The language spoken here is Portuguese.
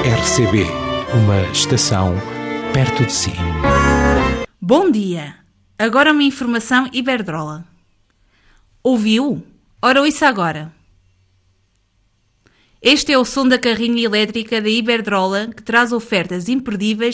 RCB, uma estação perto de si. Bom dia! Agora uma informação Iberdrola. Ouviu? Ora, ouça agora. Este é o som da carrinha elétrica da Iberdrola que traz ofertas imperdíveis